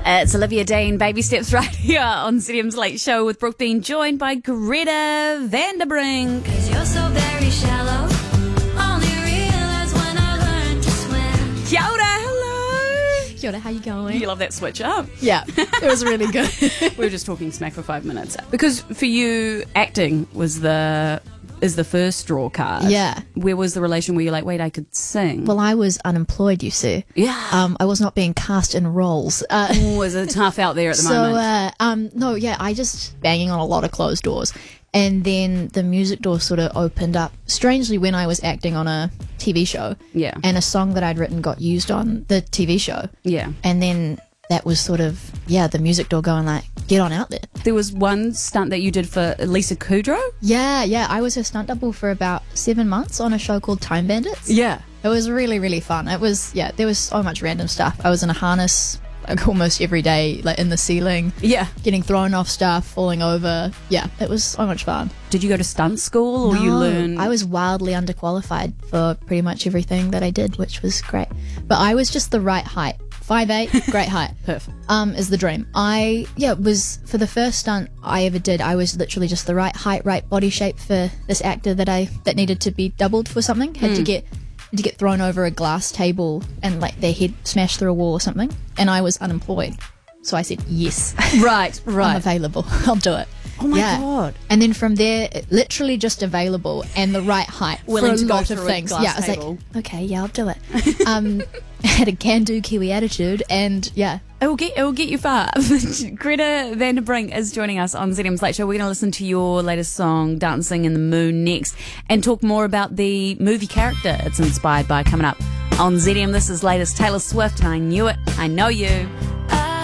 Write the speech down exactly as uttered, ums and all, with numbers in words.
It's Olivia Dean, Baby Steps, right here on Z D M's Late Show with Brooke, being joined by Greta Vanderbrink. Cause you're so very shallow. Only realize when I learned to swim. Kia ora, hello. Kia ora, how you going? You love that switch up. Yeah, it was really good. We were just talking smack for five minutes. Because for you, acting was the is the first draw card. Yeah. Where was the relation where you're like, wait, I could sing? Well, I was unemployed, you see. Yeah. Um, I was not being cast in roles. Uh, Oh, is it tough out there at the so, moment? uh, um, no, yeah, I just banging on a lot of closed doors. And then the music door sort of opened up, strangely, when I was acting on a T V show. Yeah. And a song that I'd written got used on the T V show. Yeah. And then that was sort of, yeah, the music door going like, get on out there. There was one stunt that you did for Lisa Kudrow? Yeah, yeah, I was her stunt double for about seven months on a show called Time Bandits. Yeah. It was really, really fun. It was, yeah, there was so much random stuff. I was in a harness like almost every day, like in the ceiling, Yeah. getting thrown off stuff, falling over. Yeah, it was so much fun. Did you go to stunt school or you No, learn? I was wildly underqualified for pretty much everything that I did, which was great. But I was just the right height. five eight, great height. Perfect. Um, is the dream. I, yeah, it was, for the first stunt I ever did, I was literally just the right height, right body shape for this actor that I, that needed to be doubled for something. Had to get, had to get thrown over a glass table and like their head smashed through a wall or something. And I was unemployed. So I said, yes. Right, I'm right. available. I'll do it. Oh my Yeah. God. And then from there, literally just available and the right height Willing for a to go lot of through a things. glass Yeah, I was table. like, okay, yeah, I'll do it. Um, had a can-do Kiwi attitude, and yeah, It will get it will get you far. Greta Vanderbrink is joining us on Z D M's Late Show. We're going to listen to your latest song, Dancing in the Moon, next, and talk more about the movie character it's inspired by coming up on Z D M. This is latest Taylor Swift, and I knew it. I know you.